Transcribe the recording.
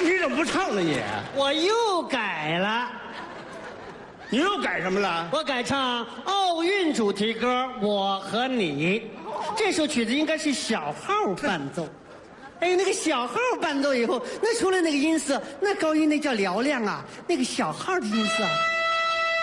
你怎么不唱呢你？ 我又改了， 你又改什么了？ 我改唱奥运主题歌《我和你》。这首曲子应该是小号伴奏。哎，那个小号伴奏以后，那出来那个音色，那高音那叫嘹亮啊，那个小号的音色